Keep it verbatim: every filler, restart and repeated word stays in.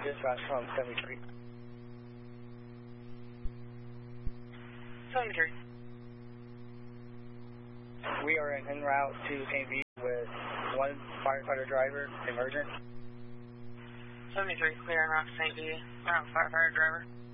dispatch from seventy-three. seventy-three. We are en route to Saint V with one firefighter driver, emergent. seventy-three, clear en route to Saint V. Route firefighter driver.